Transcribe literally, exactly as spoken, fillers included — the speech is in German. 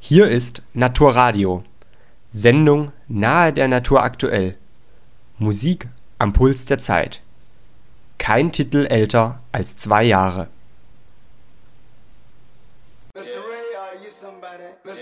Hier ist Naturradio, Sendung nahe der Natur aktuell. Musik am Puls der Zeit. Kein Titel älter als zwei Jahre.